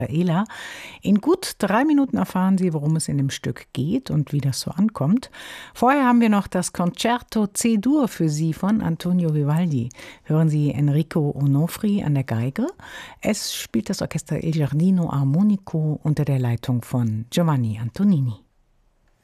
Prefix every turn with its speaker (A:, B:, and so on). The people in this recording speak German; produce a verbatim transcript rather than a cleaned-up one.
A: Ela. In gut drei Minuten erfahren Sie, worum es in dem Stück geht und wie das so ankommt. Vorher haben wir noch das Concerto C-Dur für Sie von Antonio Vivaldi. Hören Sie Enrico Onofri an der Geige. Es spielt das Orchester Il Giardino Armonico unter der Leitung von Giovanni Antonini.